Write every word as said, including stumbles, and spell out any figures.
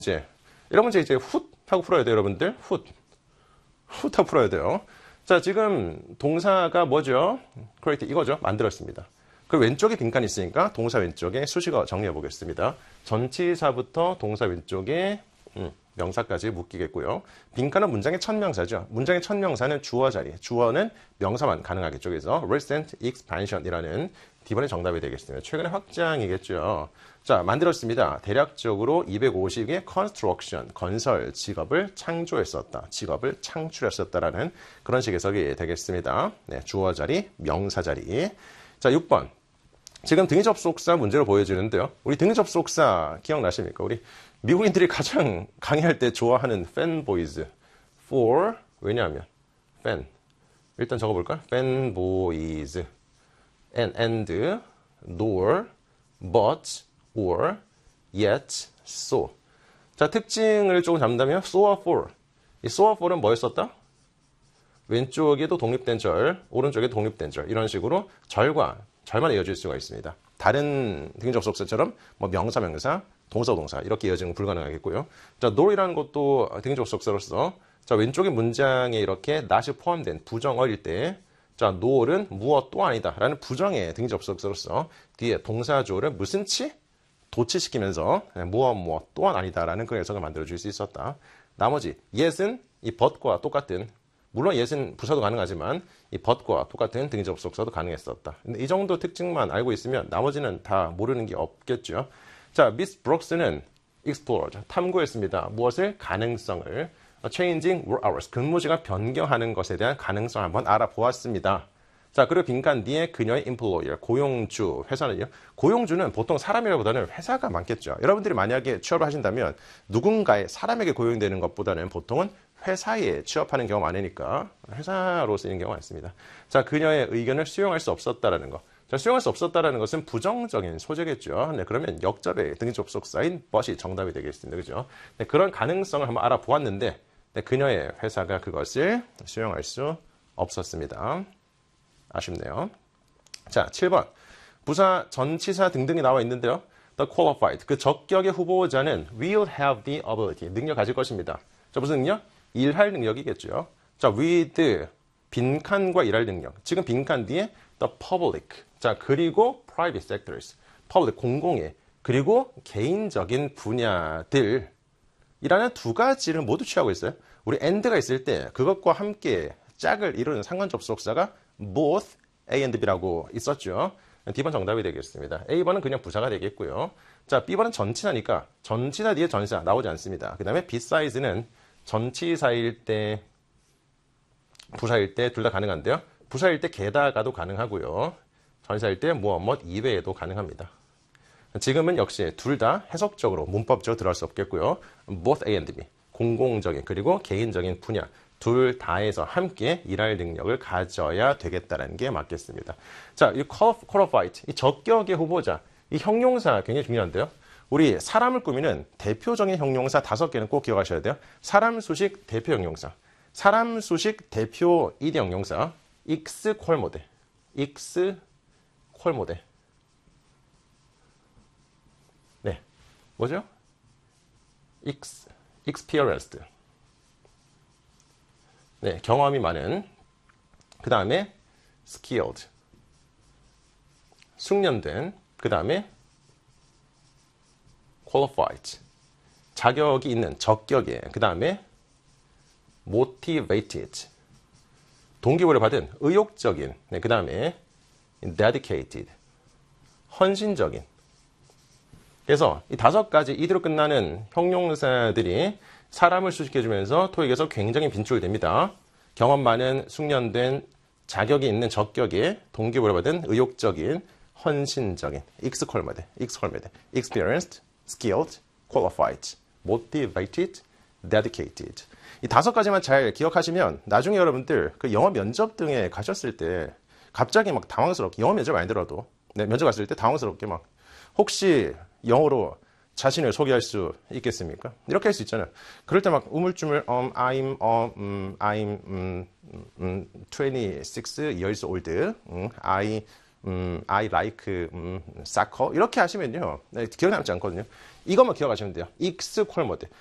이제 이런 문제 이제 훗 하고 풀어야 돼요, 여러분들. 훗. 훗 하고 풀어야 돼요. 자, 지금 동사가 뭐죠? create 이거죠. 만들었습니다. 그 왼쪽에 빈칸이 있으니까 동사 왼쪽에 수식어 정리해 보겠습니다. 전치사부터 동사 왼쪽에 음, 명사까지 묶이겠고요. 빈칸은 문장의 첫 명사죠. 문장의 첫 명사는 주어 자리. 주어는 명사만 가능하겠죠. 그래서 recent expansion이라는 D번의 정답이 되겠습니다. 최근의 확장이겠죠. 자, 만들었습니다. 대략적으로 이백오십 개의 construction, 건설 직업을 창조했었다. 직업을 창출했었다라는 그런 식의 해석이 되겠습니다. 네, 주어 자리, 명사 자리. 자, 육 번. 지금 등위 접속사 문제로 보여주는데요. 우리 등위 접속사 기억나십니까? 우리 미국인들이 가장 강의할 때 좋아하는 fanboys. for, 왜냐하면 fan. 일단 적어볼까? fanboys. and, and, nor, but, or, yet, so. 자, 특징을 조금 잡는다면 so와 for. 이 so와 for는 뭐였었다? 왼쪽에도 독립된 절, 오른쪽에도 독립된 절. 이런 식으로 절과 절만 이어질 수가 있습니다. 다른 등위 접속사처럼 뭐 명사, 명사, 동사, 동사 이렇게 이어지는 건 불가능하겠고요. 자, nor이라는 것도 등위 접속사로서 자, 왼쪽의 문장에 이렇게 not이 포함된 부정어일 때 자, nor은 무엇 또 아니다 라는 부정의 등위 접속사로서 뒤에 동사조를 무슨 치? 도치시키면서 무엇 무엇 또한 아니다 라는 그런 해석을 만들어줄 수 있었다. 나머지 yet은 이 but과 똑같은 물론 yet은 부사도 가능하지만 이 but과 똑같은 등위 접속사도 가능했었다. 근데 이 정도 특징만 알고 있으면 나머지는 다 모르는 게 없겠죠. 자, 미스 브록스는 explored, 탐구했습니다. 무엇을? 가능성을. changing work hours, 근무시간 변경하는 것에 대한 가능성을 한번 알아보았습니다. 자, 그리고 빈칸 뒤에 그녀의 employer, 고용주, 회사는요. 고용주는 보통 사람이라보다는 회사가 많겠죠. 여러분들이 만약에 취업을 하신다면 누군가의 사람에게 고용되는 것보다는 보통은 회사에 취업하는 경우가 많으니까 회사로 쓰이는 경우가 많습니다. 자, 그녀의 의견을 수용할 수 없었다라는 거. 자, 수용할 수 없었다라는 것은 부정적인 소재겠죠. 네, 그러면 역접의 등위 접속사인 but이 정답이 되겠습니다. 그죠? 네, 그런 가능성을 한번 알아보았는데 네, 그녀의 회사가 그것을 수용할 수 없었습니다. 아쉽네요. 자, 칠 번. 부사, 전치사 등등이 나와 있는데요. The qualified, 그 적격의 후보자는 will have the ability, 능력 가질 것입니다. 자, 무슨 능력? 일할 능력이겠죠. 자, with, 빈칸과 일할 능력. 지금 빈칸 뒤에 the public, 자, 그리고 private sectors, public, 공공의, 그리고 개인적인 분야들 이라는 두 가지를 모두 취하고 있어요. 우리 and가 있을 때 그것과 함께 짝을 이루는 상관 접속사가 both A and B라고 있었죠. D번 정답이 되겠습니다. A번은 그냥 부사가 되겠고요. 자, B번은 전치사니까 전치사 뒤에 전치사 나오지 않습니다. 그 다음에 besides,는 전치사일 때, 부사일 때 둘 다 가능한데요. 부사일 때 게다가도 가능하고요. 전치사일 때 무엇 무엇 이외에도 가능합니다. 지금은 역시 둘 다 해석적으로 문법적으로 들어갈 수 없겠고요. both A and B, 공공적인 그리고 개인적인 분야 둘 다에서 함께 일할 능력을 가져야 되겠다는 게 맞겠습니다. 자, 이 qualified, 이 적격의 후보자, 이 형용사 굉장히 중요한데요. 우리 사람을 꾸미는 대표적인 형용사 다섯 개는 꼭 기억하셔야 돼요. 사람 수식 대표 형용사, 사람 수식 대표 이디 형용사, 익스 퀄모데, 익스 퀄모데. 네, 뭐죠? Ex, experienced. 네, 경험이 많은. 그 다음에 skilled, 숙련된. 그 다음에 qualified, 자격이 있는, 적격의. 그 다음에 motivated, 동기부여를 받은, 의욕적인. 네, 그 다음에 dedicated, 헌신적인. 그래서 이 다섯 가지 이대로 끝나는 형용사들이 사람을 수식해주면서 토익에서 굉장히 빈출됩니다. 경험 많은, 숙련된, 자격이 있는, 적격의, 동기부여를 받은, 의욕적인, 헌신적인, 익스퀄메드, 익스퀄메드, experienced, skilled, qualified, motivated, dedicated. 이 다섯 가지만 잘 기억하시면 나중에 여러분들 그 영어 면접 등에 가셨을 때 갑자기 막 당황스럽게, 영어 면접 아니더라도 네, 면접 갔을 때 당황스럽게 막 혹시 영어로 자신을 소개할 수 있겠습니까? 이렇게 할 수 있잖아요. 그럴 때 막 우물쭈물 um, I'm, uh, um, I'm um, um, twenty-six years old. Um, I 음, I like 음, soccer 이렇게 하시면요. 네, 기억이 남지 않거든요. 이것만 기억하시면 돼요. 익스 콜 모드.